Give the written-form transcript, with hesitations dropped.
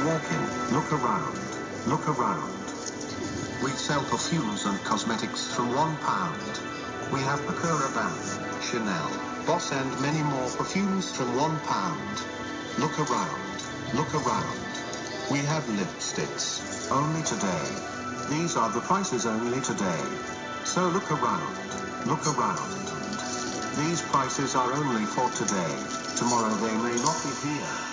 walking. Look around. Look around. We sell perfumes and cosmetics from £1. We have Pacora Band, Chanel, Boss and many more perfumes from £1. Look around. Look around. We have lipsticks. Only today. These are the prices only today. So look around. Look around. These prices are only for today. Tomorrow they may not be here.